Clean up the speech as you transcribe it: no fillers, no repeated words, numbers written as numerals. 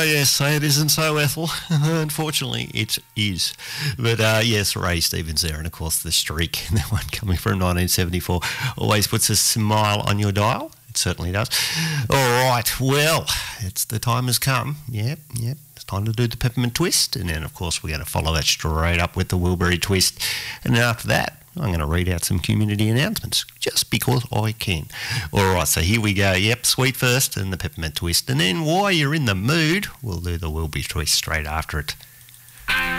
yes, say it isn't so, Ethel. Unfortunately, it is. But yes, Ray Stevens there, and of course the Streak, that one coming from 1974, always puts a smile on your dial. It certainly does. All right, well, the time has come. Yep. It's time to do the Peppermint Twist, and then of course we're going to follow that straight up with the Wilbury Twist, and then after that I'm going to read out some community announcements, just because I can. All right, so here we go. Yep, Sweet first and the Peppermint Twist. And then while you're in the mood, we'll do the Wilbury Twist straight after it.